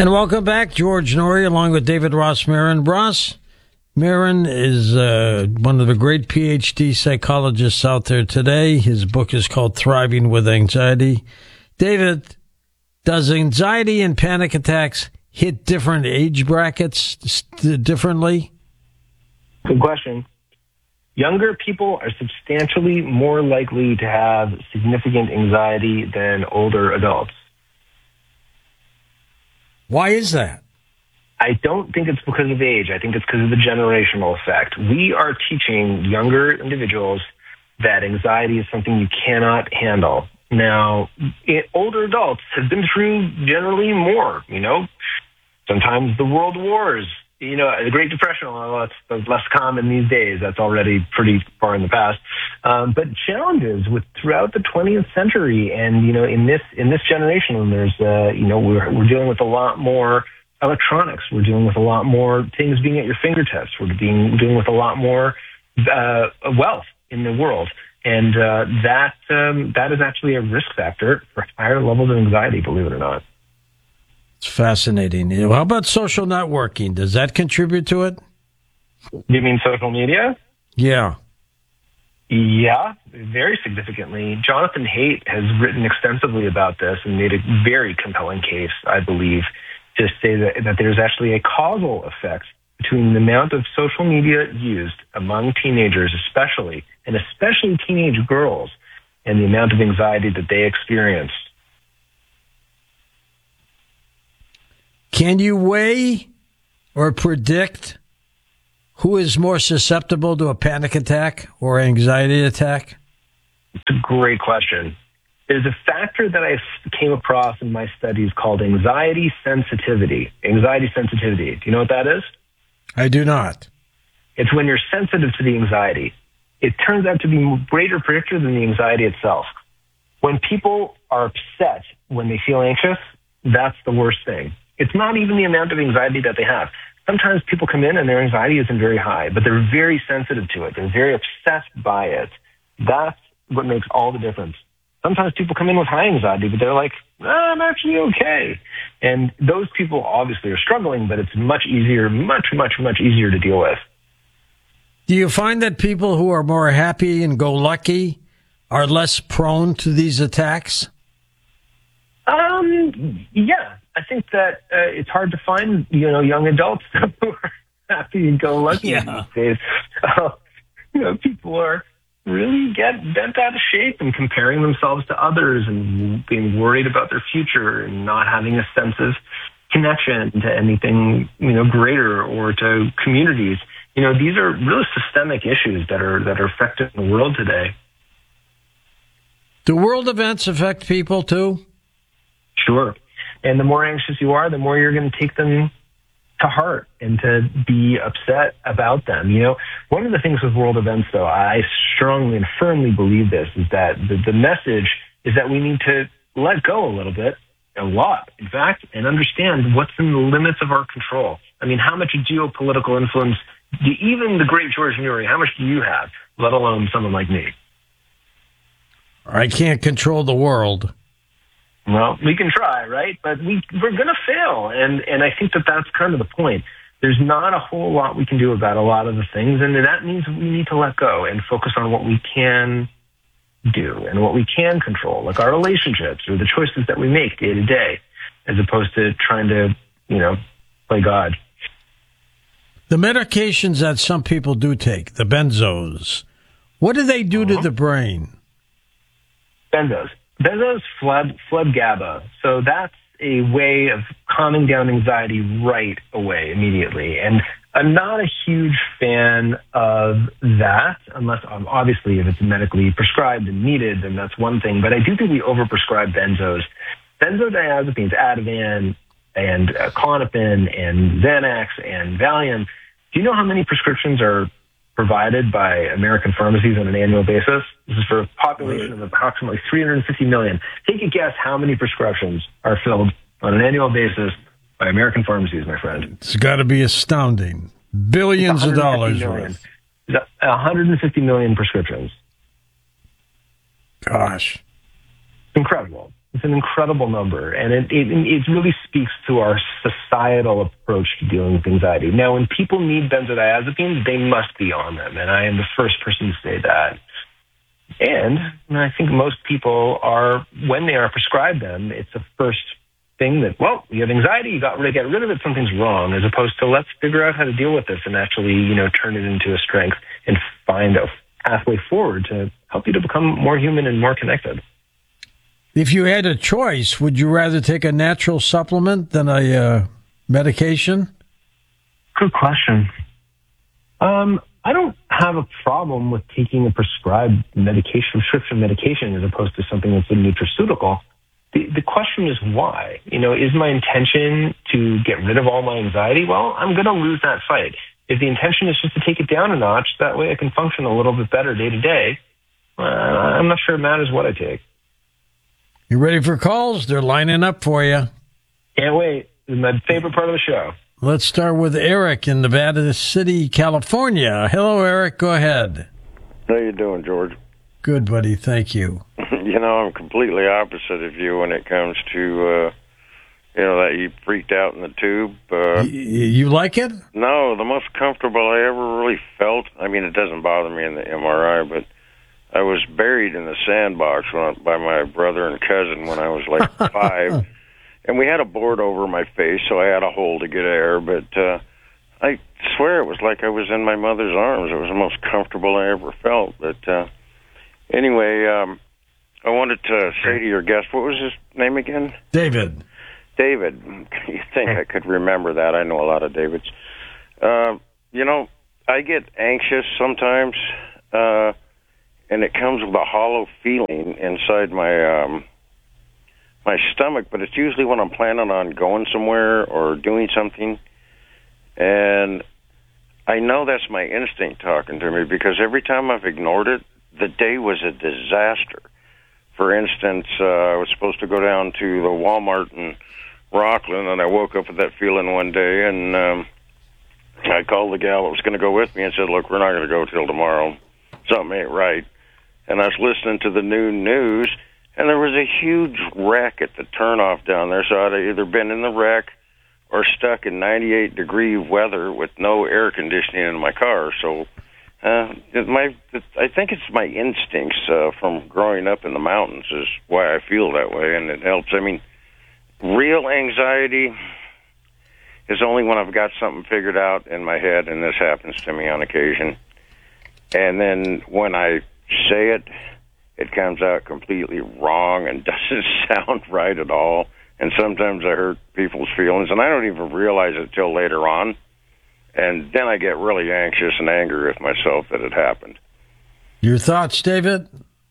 And welcome back, George Noory, along with David Ross Marin. Ross Marin is one of the great PhD psychologists out there today. His book is called Thriving with Anxiety. David, does anxiety and panic attacks hit different age brackets differently? Good question. Younger people are substantially more likely to have significant anxiety than older adults. Why is that? I don't think it's because of age. I think it's because of the generational effect. We are teaching younger individuals that anxiety is something you cannot handle. Now, older adults have been through generally more, sometimes the world wars, the Great Depression, although that's less common these days. That's already pretty far in the past. But challenges throughout the 20th century, and in this generation, there's we're dealing with a lot more electronics. We're dealing with a lot more things being at your fingertips. We're dealing with a lot more wealth in the world, and that is actually a risk factor for higher levels of anxiety. Believe it or not. It's fascinating. How about social networking? Does that contribute to it? You mean social media? Yeah. Yeah, very significantly. Jonathan Haidt has written extensively about this and made a very compelling case, I believe, to say that there's actually a causal effect between the amount of social media used among teenagers, especially teenage girls, and the amount of anxiety that they experience. Can you weigh or predict who is more susceptible to a panic attack or anxiety attack? It's a great question. There's a factor that I came across in my studies called anxiety sensitivity. Anxiety sensitivity. Do you know what that is? I do not. It's when you're sensitive to the anxiety. It turns out to be a greater predictor than the anxiety itself. When people are upset, when they feel anxious, that's the worst thing. It's not even the amount of anxiety that they have. Sometimes people come in and their anxiety isn't very high, but they're very sensitive to it. They're very obsessed by it. That's what makes all the difference. Sometimes people come in with high anxiety, but they're like, I'm actually okay. And those people obviously are struggling, but it's much easier, much easier to deal with. Do you find that people who are more happy and go lucky are less prone to these attacks? Yeah. I think that it's hard to find, young adults who are happy and go lucky these days. People are really bent out of shape and comparing themselves to others and being worried about their future and not having a sense of connection to anything, greater or to communities. These are really systemic issues that are affecting the world today. Do world events affect people too? Sure. And the more anxious you are, the more you're going to take them to heart and to be upset about them. One of the things with world events, though, I strongly and firmly believe this, is that the message is that we need to let go a little bit, a lot, in fact, and understand what's in the limits of our control. I mean, how much geopolitical influence, even the great George Noory, how much do you have, let alone someone like me? I can't control the world. Well, we can try, right? But we're going to fail. And I think that's kind of the point. There's not a whole lot we can do about a lot of the things. And that means we need to let go and focus on what we can do and what we can control, like our relationships or the choices that we make day to day, as opposed to trying to, play God. The medications that some people do take, the benzos, what do they do to the brain? Benzos flood GABA. So that's a way of calming down anxiety right away, immediately. And I'm not a huge fan of that, unless obviously if it's medically prescribed and needed, then that's one thing. But I do think we overprescribe benzos. Benzodiazepines, Ativan and Klonopin and Xanax and Valium. Do you know how many prescriptions are provided by American pharmacies on an annual basis? This is for a population of approximately 350 million. Take a guess how many prescriptions are filled on an annual basis by American pharmacies, my friend. It's got to be astounding. Billions of dollars worth. 150 million prescriptions. Gosh. Incredible. It's an incredible number, and it really speaks to our societal approach to dealing with anxiety. Now, when people need benzodiazepines, they must be on them, and I am the first person to say that. And I think most people are, when they are prescribed them, it's the first thing that, well, you have anxiety, you got to get rid of it, something's wrong, as opposed to let's figure out how to deal with this and actually, turn it into a strength and find a pathway forward to help you to become more human and more connected. If you had a choice, would you rather take a natural supplement than a medication? Good question. I don't have a problem with taking a prescribed prescription medication as opposed to something that's a nutraceutical. The question is why? Is my intention to get rid of all my anxiety? Well, I'm going to lose that fight. If the intention is just to take it down a notch, that way I can function a little bit better day to day, I'm not sure it matters what I take. You ready for calls? They're lining up for you. Can't wait. This is my favorite part of the show. Let's start with Eric in Nevada City, California. Hello, Eric. Go ahead. How you doing, George? Good, buddy. Thank you. I'm completely opposite of you when it comes to, that you freaked out in the tube. You like it? No, the most comfortable I ever really felt. I mean, it doesn't bother me in the MRI, but I was buried in the sandbox by my brother and cousin when I was like 5. And we had a board over my face, so I had a hole to get air. But I swear it was like I was in my mother's arms. It was the most comfortable I ever felt. But anyway, I wanted to say to your guest, what was his name again? David. David. You think I could remember that? I know a lot of Davids. I get anxious sometimes, and it comes with a hollow feeling inside my stomach, but it's usually when I'm planning on going somewhere or doing something. And I know that's my instinct talking to me, because every time I've ignored it, the day was a disaster. For instance, I was supposed to go down to the Walmart in Rockland, and I woke up with that feeling one day, and I called the gal that was going to go with me and said, look, we're not going to go till tomorrow. Something ain't right. And I was listening to the noon news, and there was a huge wreck at the turnoff down there, so I'd either been in the wreck or stuck in 98-degree weather with no air conditioning in my car. So I think it's my instincts from growing up in the mountains is why I feel that way, and it helps. I mean, real anxiety is only when I've got something figured out in my head, and this happens to me on occasion. And then when I say it, it comes out completely wrong and doesn't sound right at all. And sometimes I hurt people's feelings, and I don't even realize it till later on. And then I get really anxious and angry with myself that it happened. Your thoughts, David?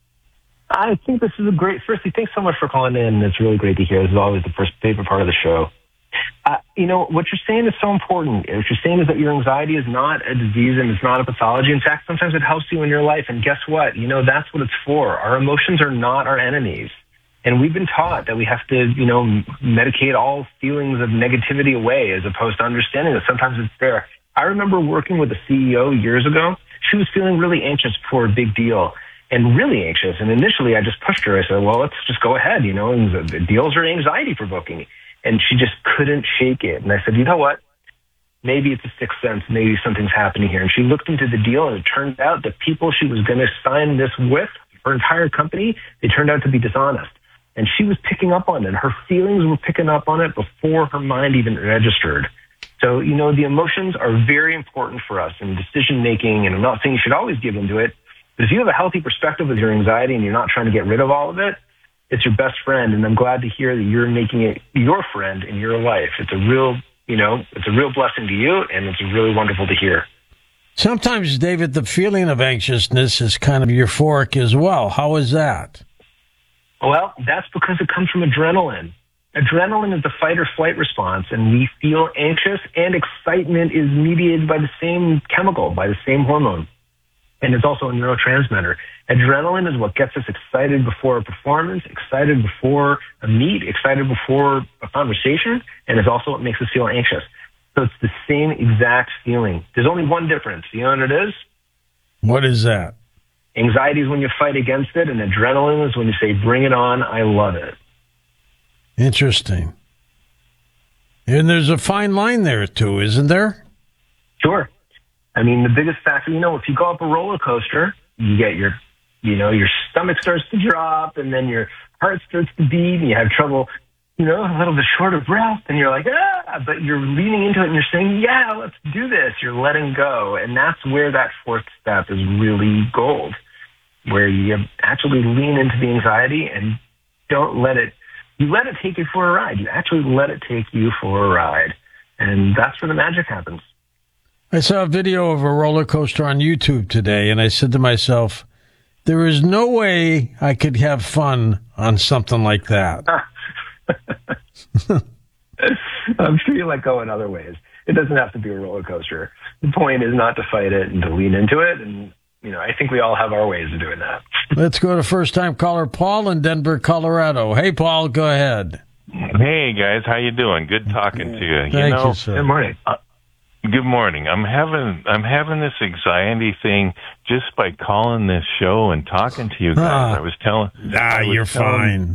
I think this is a great... Firstly, thanks so much for calling in. It's really great to hear. This is always the favorite part of the show. What you're saying is so important. What you're saying is that your anxiety is not a disease and it's not a pathology. In fact, sometimes it helps you in your life. And guess what? That's what it's for. Our emotions are not our enemies. And we've been taught that we have to, medicate all feelings of negativity away, as opposed to understanding that sometimes it's there. I remember working with a CEO years ago. She was feeling really anxious for a big deal, and really anxious. And initially I just pushed her. I said, well, let's just go ahead. The deals are anxiety provoking. And she just couldn't shake it. And I said, you know what? Maybe it's a sixth sense. Maybe something's happening here. And she looked into the deal, and it turned out the people she was going to sign this with, her entire company, they turned out to be dishonest. And she was picking up on it. Her feelings were picking up on it before her mind even registered. So, the emotions are very important for us in decision making. And I'm not saying you should always give into it, but if you have a healthy perspective with your anxiety and you're not trying to get rid of all of it, it's your best friend. And I'm glad to hear that you're making it your friend in your life. It's a real, it's a real blessing to you, and it's really wonderful to hear. Sometimes, David, the feeling of anxiousness is kind of euphoric as well. How is that? Well, that's because it comes from adrenaline. Adrenaline is the fight or flight response, and we feel anxious, and excitement is mediated by the same chemical, by the same hormone. And it's also a neurotransmitter. Adrenaline is what gets us excited before a performance, excited before a meet, excited before a conversation, and it's also what makes us feel anxious. So it's the same exact feeling. There's only one difference. You know what it is? What is that? Anxiety is when you fight against it, and adrenaline is when you say, bring it on, I love it. Interesting. And there's a fine line there, too, isn't there? Sure. I mean, the biggest factor, if you go up a roller coaster, you get your stomach starts to drop, and then your heart starts to beat, and you have trouble, a little bit short of breath, and you're like, but you're leaning into it, and you're saying, yeah, let's do this. You're letting go, and that's where that fourth step is really gold, where you actually lean into the anxiety and don't let it, you let it take you for a ride. You actually let it take you for a ride, and that's where the magic happens. I saw a video of a roller coaster on YouTube today, and I said to myself, there is no way I could have fun on something like that. I'm sure you let go in other ways. It doesn't have to be a roller coaster. The point is not to fight it and to lean into it. And, I think we all have our ways of doing that. Let's go to first-time caller Paul in Denver, Colorado. Hey, Paul, go ahead. Hey, guys. How you doing? Good talking to you. Thank you, sir. Good morning. Good morning. I'm having this anxiety thing just by calling this show and talking to you guys. You're fine.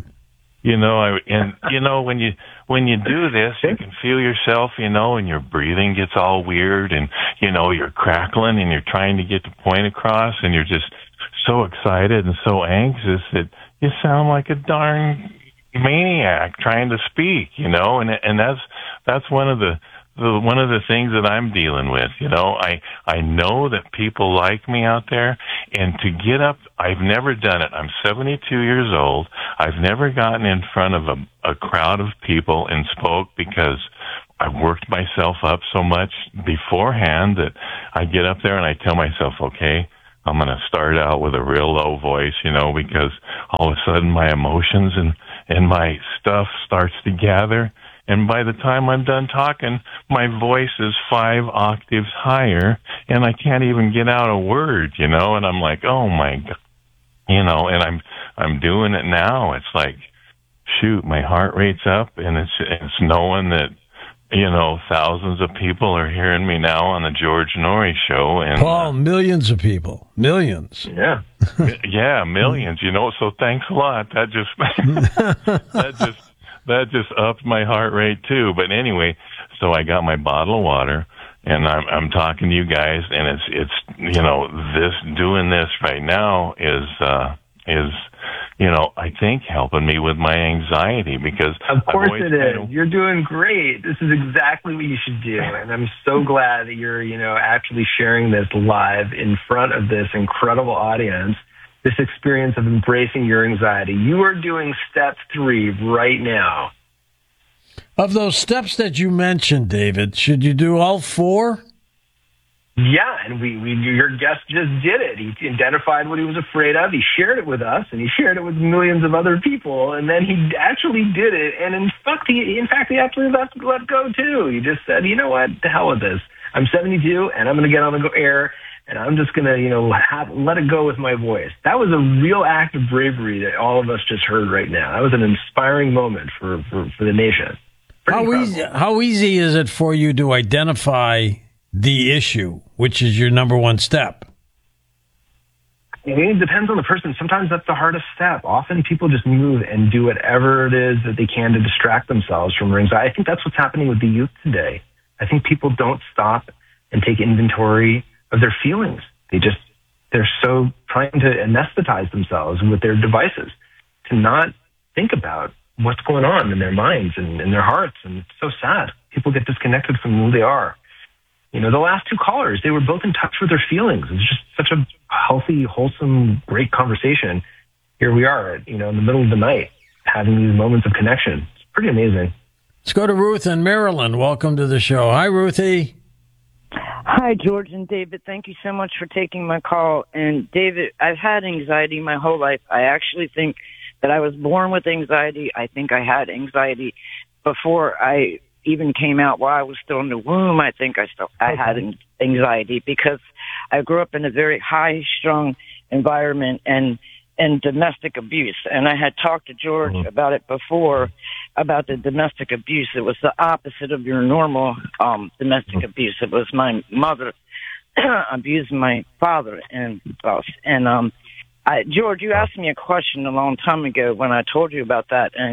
When you do this, you can feel yourself, and your breathing gets all weird, and you're crackling, and you're trying to get the point across, and you're just so excited and so anxious that you sound like a darn maniac trying to speak, and that's one of the things that I'm dealing with. I know that people like me out there, and to get up, I've never done it. I'm 72 years old. I've never gotten in front of a crowd of people and spoke because I worked myself up so much beforehand that I get up there and I tell myself, okay, I'm going to start out with a real low voice, because all of a sudden my emotions and my stuff starts to gather. And by the time I'm done talking, my voice is 5 octaves higher, and I can't even get out a word, and I'm like, oh my God, and I'm doing it now. It's like, shoot, my heart rate's up, and it's knowing that, thousands of people are hearing me now on the George Noory show. And Paul, millions of people, millions. Yeah. Yeah, millions, so thanks a lot. That just upped my heart rate too. But anyway, so I got my bottle of water, and I'm talking to you guys, and it's doing this right now is I think helping me with my anxiety, because of course it is. You're doing great. This is exactly what you should do, and I'm so glad that you're actually sharing this live in front of this incredible audience. This experience of embracing your anxiety. You are doing step 3 right now. Of those steps that you mentioned, David, should you do all 4? Yeah, and your guest just did it. He identified what he was afraid of. He shared it with us, and he shared it with millions of other people, and then he actually did it. And in fact, he actually let go too. He just said, you know what, the hell with this. I'm 72, and I'm going to get on the air, and I'm just going to, let it go with my voice. That was a real act of bravery that all of us just heard right now. That was an inspiring moment for the nation. How easy is it for you to identify the issue, which is your number one step? It depends on the person. Sometimes that's the hardest step. Often people just move and do whatever it is that they can to distract themselves from their anxiety. I think that's what's happening with the youth today. I think people don't stop and take inventory of their feelings. They're so trying to anesthetize themselves with their devices to not think about what's going on in their minds and in their hearts. And it's so sad. People get disconnected from who they are. The last 2 callers, they were both in touch with their feelings. It was just such a healthy, wholesome, great conversation. Here we are, in the middle of the night, having these moments of connection. It's pretty amazing. Let's go to Ruth in Maryland. Welcome to the show. Hi, Ruthie. Hi, George and David. Thank you so much for taking my call. And David, I've had anxiety my whole life. I actually think that I was born with anxiety. I think I had anxiety before I even came out. While I was still in the womb, I think I had anxiety because I grew up in a very high-strung environment and domestic abuse. And I had talked to George about it before, about the domestic abuse. It was the opposite of your normal domestic abuse. It was my mother abusing my father and us. And George, you asked me a question a long time ago when I told you about that, and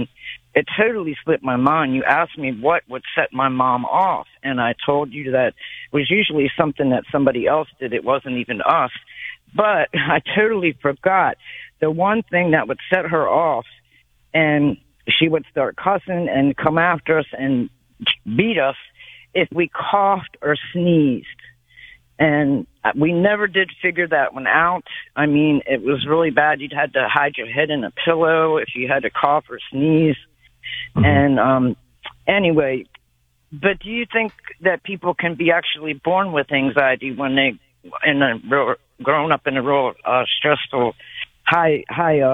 it totally slipped my mind. You asked me what would set my mom off, and I told you that it was usually something that somebody else did. It wasn't even us. But I totally forgot the one thing that would set her off, and she would start cussing and come after us and beat us if we coughed or sneezed. And we never did figure that one out. I mean, it was really bad. You'd had to hide your head in a pillow if you had to cough or sneeze. And anyway, but do you think that people can be actually born with anxiety when they grown up in a real stressful, high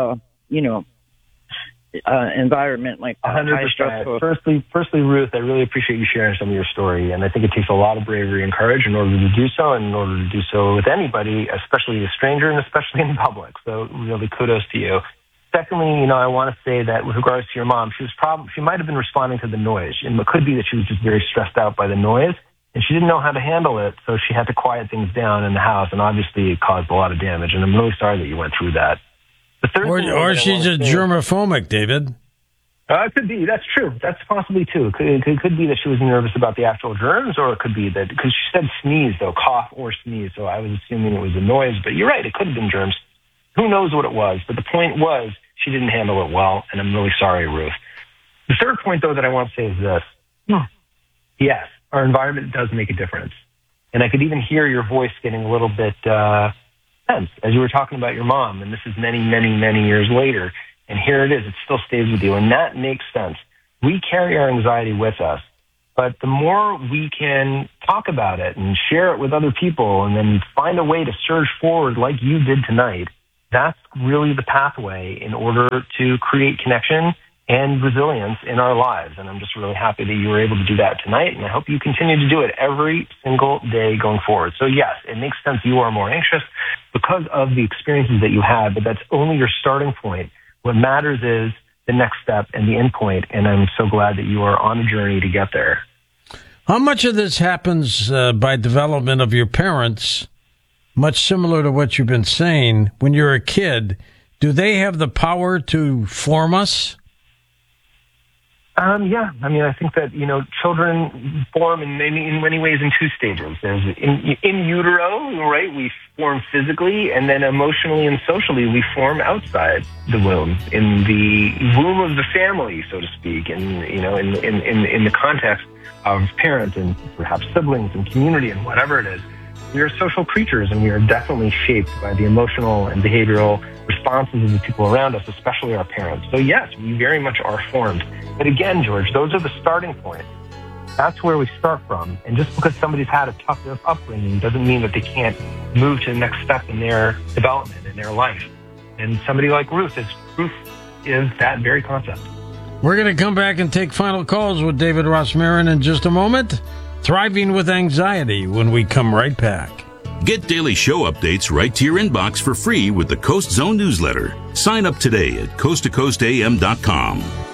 environment, like 100%. Firstly, Ruth, I really appreciate you sharing some of your story, and I think it takes a lot of bravery and courage in order to do so, and in order to do so with anybody, especially a stranger, and especially in public. So really, kudos to you. Secondly, I want to say that with regards to your mom, she might have been responding to the noise, and it could be that she was just very stressed out by the noise, and she didn't know how to handle it, so she had to quiet things down in the house, and obviously it caused a lot of damage, and I'm really sorry that you went through that. Or she's a germophobic, David. It could be. That's true. That's possibly, too. It could be that she was nervous about the actual germs, or it could be that, because she said sneeze, though, cough or sneeze, so I was assuming it was a noise, but you're right, it could have been germs. Who knows what it was, but the point was she didn't handle it well, and I'm really sorry, Ruth. The third point, though, that I want to say is this. Yes, our environment does make a difference. And I could even hear your voice getting a little bit tense as you were talking about your mom, and this is many, many, many years later, and here it is. It still stays with you, and that makes sense. We carry our anxiety with us, but the more we can talk about it and share it with other people and then find a way to surge forward like you did tonight, that's really the pathway in order to create connection and resilience in our lives. And I'm just really happy that you were able to do that tonight, and I hope you continue to do it every single day going forward. So yes, it makes sense you are more anxious because of the experiences that you had, but that's only your starting point. What matters is the next step and the end point, and I'm so glad that you are on a journey to get there. How much of this happens by development of your parents, much similar to what you've been saying, when you're a kid? Do they have the power to form us? Yeah. I mean, I think that, children form in many ways in two stages. There's in utero, right? We form physically, and then emotionally and socially we form outside the womb, in the womb of the family, so to speak, and, in the context of parents and perhaps siblings and community and whatever it is. We are social creatures, and we are definitely shaped by the emotional and behavioral responses of the people around us, especially our parents. So yes, we very much are formed. But again, George, those are the starting points. That's where we start from. And just because somebody's had a tough upbringing doesn't mean that they can't move to the next step in their development, in their life. And somebody like Ruth is that very concept. We're going to come back and take final calls with David Ross Marin in just a moment. Thriving with Anxiety when we come right back. Get daily show updates right to your inbox for free with the Coast Zone newsletter. Sign up today at coasttocoastam.com.